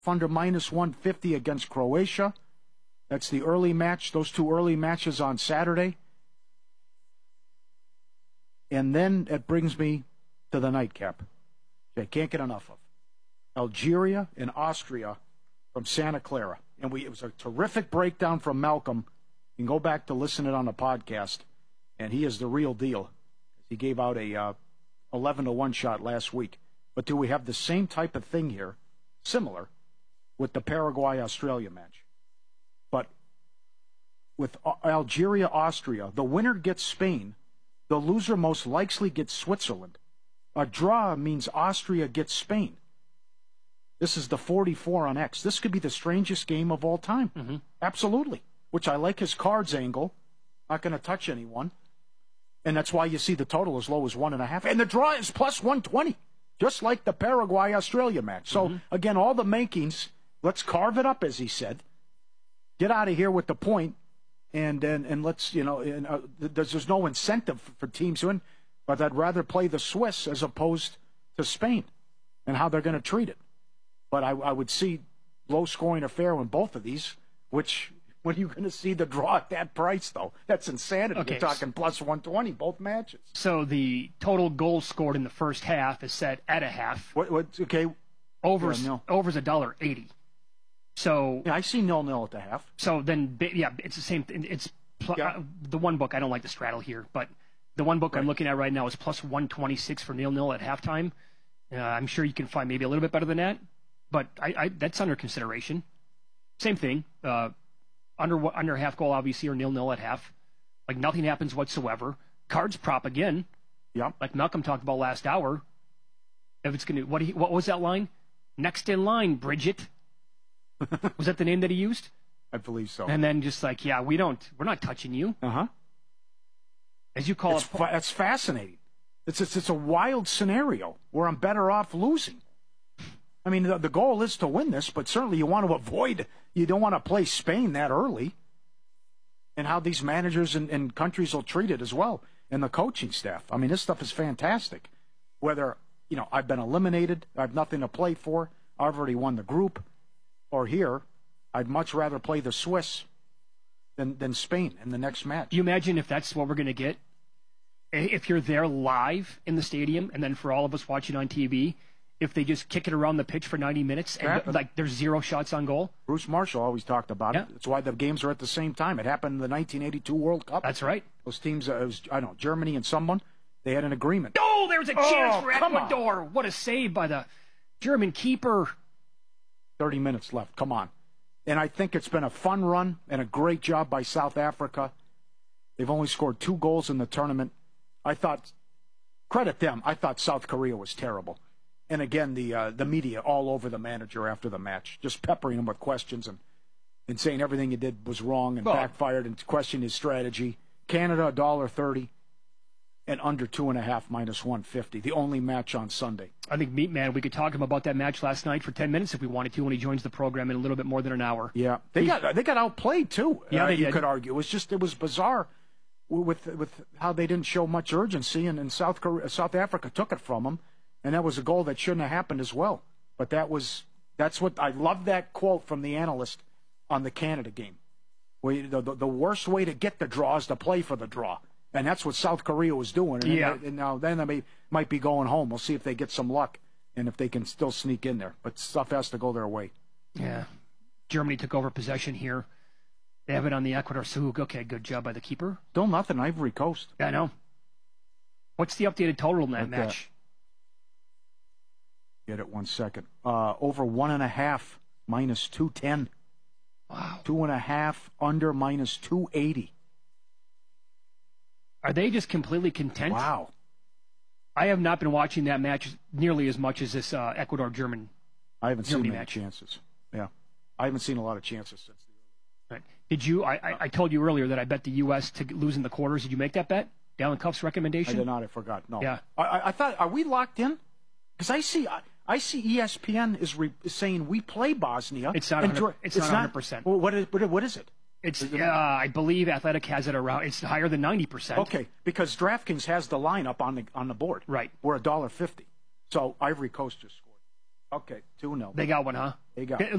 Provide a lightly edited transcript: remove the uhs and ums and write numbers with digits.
under minus 150 against Croatia. That's the early match, those two early matches on Saturday. And then it brings me to the nightcap. I can't get enough of. Algeria and Austria from Santa Clara. And it was a terrific breakdown from Malcolm. You can go back to listen to it on the podcast. And he is the real deal. He gave out a 11-1 shot last week. But do we have the same type of thing here, similar, with the Paraguay-Australia match? But with Algeria-Austria, the winner gets Spain. The loser most likely gets Switzerland. A draw means Austria gets Spain. This is the 44 on X. This could be the strangest game of all time. Mm-hmm. Absolutely. Which I like his cards angle. Not going to touch anyone. And that's why you see the total as low as 1.5. And the draw is plus 120. Just like the Paraguay-Australia match. So, again, all the makings, let's carve it up, as he said. Get out of here with the point. And let's, there's no incentive for teams to win. But I'd rather play the Swiss as opposed to Spain and how they're going to treat it. But I would see low-scoring affair in both of these, which, when are you going to see the draw at that price, though? That's insanity. Okay. You're talking plus 120, both matches. So the total goals scored in the first half is set at a half. Okay. Over's Yeah, $1.80. So yeah, I see 0-0 at the half. So then, yeah, it's the same thing. It's the one book. I don't like to straddle here, but the one book I'm looking at right now is plus 126 for 0-0 at halftime. I'm sure you can find maybe a little bit better than that, but that's under consideration. Same thing. Under half goal, obviously, or 0-0 at half. Like nothing happens whatsoever. Cards prop again. Yeah. Like Malcolm talked about last hour. If it's gonna, what was that line? Next in line, Bridget. Was that the name that he used? I believe so. And then just like, yeah, we're not touching you. Uh-huh. As you call That's fascinating. It's a wild scenario where I'm better off losing. I mean, the goal is to win this, but certainly you want to avoid, you don't want to play Spain that early. And how these managers and countries will treat it as well, and the coaching staff. I mean, this stuff is fantastic. Whether, I've been eliminated, I have nothing to play for, I've already won the group, or here, I'd much rather play the Swiss than Spain in the next match. You imagine if that's what we're going to get? If you're there live in the stadium, and then for all of us watching on TV, if they just kick it around the pitch for 90 minutes and there's 0 shots on goal? Bruce Marshall always talked about it. That's why the games are at the same time. It happened in the 1982 World Cup. That's right. Those teams, Germany and someone, they had an agreement. Oh, there's a chance for Ecuador. What a save by the German keeper. 30 minutes left. Come on. And I think it's been a fun run and a great job by South Africa. They've only scored 2 goals in the tournament. Credit them, I thought South Korea was terrible. And again, the media all over the manager after the match, just peppering him with questions and saying everything he did was wrong and backfired and questioning his strategy. Canada, $1.30. And under 2.5 minus 150, the only match on Sunday. I think, Meat Man, we could talk to him about that match last night for 10 minutes if we wanted to when he joins the program in a little bit more than an hour. Yeah, they got outplayed too. Yeah, you could argue it was bizarre with how they didn't show much urgency, and South Africa took it from them, and that was a goal that shouldn't have happened as well. But that's what I love, that quote from the analyst on the Canada game, where the worst way to get the draw is to play for the draw. And that's what South Korea was doing. And now they might be going home. We'll see if they get some luck and if they can still sneak in there. But stuff has to go their way. Yeah. Germany took over possession here. They have it on the Ecuador Sug. Okay, good job by the keeper. Still nothing, Ivory Coast. Yeah, I know. What's the updated total in that match? Get it 1 second. Over 1.5 minus 210. Wow. 2.5 under minus 280. Are they just completely content? Wow. I have not been watching that match nearly as much as this Ecuador-German. I haven't seen many match. chances. Yeah. I haven't seen a lot of chances since the Right. Did you? I told you earlier that I bet the U.S. to lose in the quarters. Did you make that bet? Dallin Cuff's recommendation? I did not. I forgot. No. Yeah. I thought, are we locked in? Because I see ESPN is saying we play Bosnia. It's not 100%. Well, what is it? It's I believe Athletic has it around. It's higher than 90%. Okay, because DraftKings has the lineup on the board. Right. We're $1.50. So Ivory Coast just scored. Okay, 2-0. They got one, huh? They got